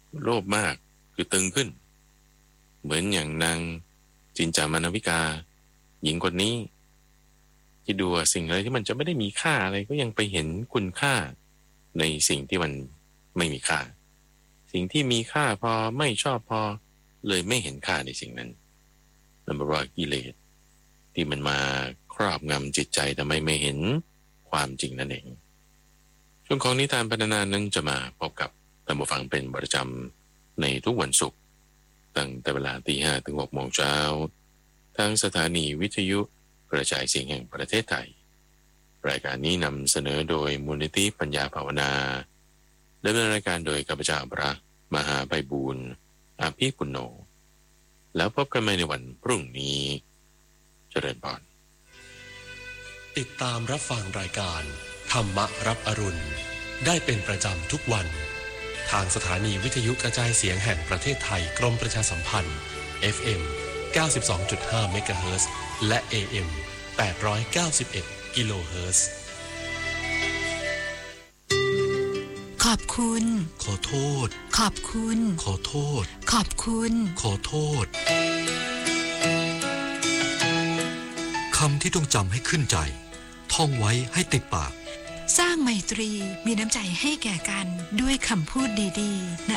โลภมากคือตึงขึ้นเหมือนอย่างนางจินจามานวิกาหญิงคนนี้ที่ดูสิ่งอะไรที่มันจะไม่ได้มีค่าอะไรก็ยังไปเห็นคุณค่าในสิ่งที่มันไม่มีค่าสิ่งที่มีค่าพอไม่ชอบพอเลยไม่เห็นค่าในสิ่งนั้นนั่นแปลว่ากิเลสที่มันมาครอบงำจิตใจทำไมไม่เห็นความจริงนั่นเองช่วงของนิทานพัฒนานั้นจะมาพบกับท่านผู้ฟังเป็นประจำในทุกวันศุกร์ตั้งแต่เวลาตี 5 ถึง 6 โมงเช้าทางสถานีวิทยุกระจายเสียงแห่งประเทศไทยรายการนี้นำเสนอโดยมูลนิธิปัญญาภาวนาดำเนินรายการโดยข้าพเจ้าพระมหาไพบูลย์อาภีปุณโญแล้วพบกันใหม่ในวันพรุ่งนี้เจริญพรติดตามรับฟังรายการธรรมรับอรุณได้เป็นประจำทุกวันทางสถานีวิทยุกระจายเสียงแห่งประเทศไทยกรมประชาสัมพันธ์ FM 92.5 เมกะเฮิรตซ์และ AM 891 กิโลเฮิรตซ์ขอบคุณขอโทษขอบคุณขอโทษขอบคุณขอโทษคำที่ต้องจำให้ขึ้นใจท่องไว้ให้ติดปากสร้างไมตรีมีน้ำใจให้แก่กันด้วยคำพูดดีๆณ